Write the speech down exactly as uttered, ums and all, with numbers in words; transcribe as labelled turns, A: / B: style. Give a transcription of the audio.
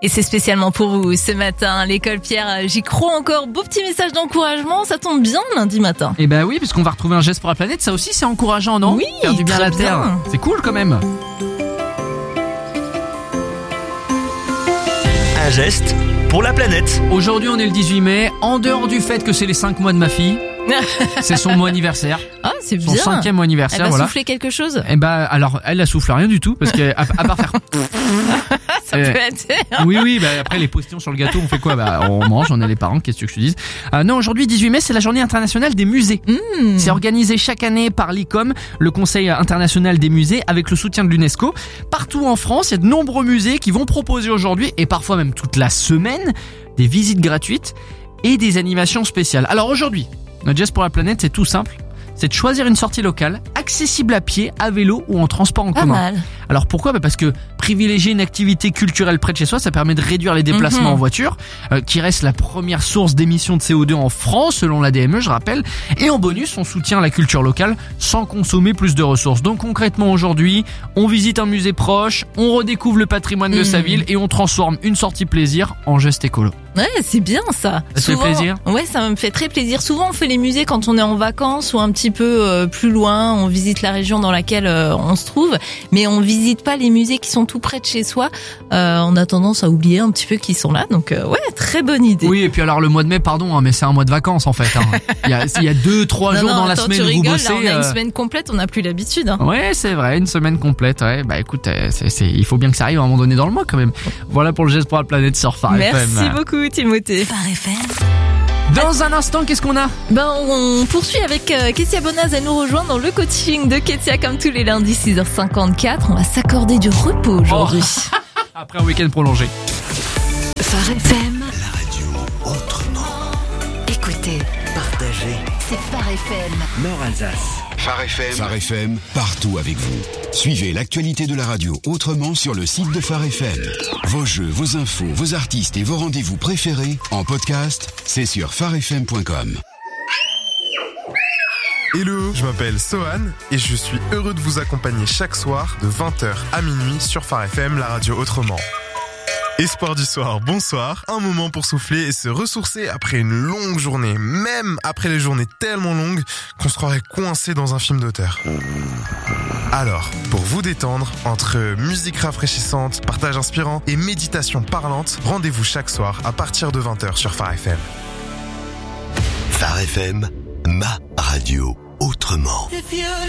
A: Et c'est spécialement pour vous ce matin, l'école Pierre. J'y crois encore. Beau petit message d'encouragement. Ça tombe bien lundi matin.
B: Eh ben oui, puisqu'on va retrouver un geste pour la planète. Ça aussi, c'est encourageant, non?
A: Oui,
B: faire du bien à la
A: très
B: terre.
A: bien.
B: C'est cool quand même.
C: Un geste pour la planète.
B: Aujourd'hui, on est le dix-huit mai. En dehors du fait que c'est les cinq mois de ma fille, c'est son mois anniversaire.
A: Ah, c'est
B: Son
A: bien.
B: cinquième mois anniversaire,
A: Elle va
B: voilà.
A: souffler quelque chose.
B: Eh ben, alors, elle la souffle rien du tout, parce que, à, à part faire,
A: Ça
B: Euh,
A: peut être.
B: oui, oui, bah, après, les postillons sur le gâteau, on fait quoi? Bah, on mange, on est les parents, qu'est-ce que je te dise? Euh, non, aujourd'hui, dix-huit mai, c'est la journée internationale des musées.
A: Mmh.
B: C'est organisé chaque année par l'I C O M, le Conseil international des musées, avec le soutien de l'UNESCO. Partout en France, il y a de nombreux musées qui vont proposer aujourd'hui, et parfois même toute la semaine, des visites gratuites et des animations spéciales. Alors aujourd'hui, notre geste pour la planète, c'est tout simple. C'est de choisir une sortie locale, accessible à pied, à vélo ou en transport en
A: Pas
B: commun.
A: mal.
B: Alors pourquoi? Bah parce que privilégier une activité culturelle près de chez soi, ça permet de réduire les déplacements
A: Mhm.
B: en voiture, euh, qui reste la première source d'émissions de C O deux en France, selon l'A D M E, je rappelle. Et en bonus, on soutient la culture locale sans consommer plus de ressources. Donc concrètement aujourd'hui, on visite un musée proche, on redécouvre le patrimoine de
A: Mhm.
B: sa ville et on transforme une sortie plaisir en geste écolo.
A: Ouais, c'est bien ça.
B: Ça te fait plaisir?
A: Ouais, ça me fait très plaisir. Souvent, on fait les musées quand on est en vacances ou un petit peu euh, plus loin. On visite la région dans laquelle euh, on se trouve, mais on visite pas les musées qui sont tout près de chez soi. Euh, on a tendance à oublier un petit peu qu'ils sont là. Donc, euh, ouais, très bonne idée.
B: Oui, et puis alors le mois de mai, pardon, hein, mais c'est un mois de vacances en fait. Hein. Il y a, il y a deux, trois
A: Non,
B: jours
A: non,
B: dans la
A: attends,
B: semaine
A: tu
B: où vous
A: rigoles,
B: bossez.
A: là, on a une
B: euh,
A: semaine complète, on n'a plus l'habitude. Hein.
B: Ouais, c'est vrai, une semaine complète. Ouais, bah écoute, euh, c'est, c'est, il faut bien que ça arrive à un moment donné dans le mois quand même. Voilà pour le geste pour la planète sur Phare
A: Merci
B: F M.
A: beaucoup, Timothée.
D: Phare F M.
B: Dans un instant, qu'est-ce qu'on a?
A: Ben, on poursuit avec euh, Kessia Bonaz. Elle nous rejoint dans le coaching de Kessia comme tous les lundis, six heures cinquante-quatre. On va s'accorder du repos aujourd'hui.
B: Après un week-end prolongé.
D: Phare F M.
C: La radio autrement.
D: Écoutez,
C: Partagez.
D: c'est Phare F M.
C: Nord Alsace.
E: Phare F M.
F: Phare F M, partout avec vous. Suivez l'actualité de la radio autrement sur le site de Phare F M. Vos jeux, vos infos, vos artistes et vos rendez-vous préférés en podcast, c'est sur phare f m point com.
E: Hello, je m'appelle Sohan et je suis heureux de vous accompagner chaque soir de vingt heures à minuit sur Phare F M, la radio autrement. Espoir du soir, bonsoir, un moment pour souffler et se ressourcer après une longue journée, même après les journées tellement longues qu'on se croirait coincé dans un film d'auteur. Alors, pour vous détendre, entre musique rafraîchissante, partage inspirant et méditation parlante, rendez-vous chaque soir à partir de vingt heures sur Phare F M.
C: Phare F M, ma radio autrement.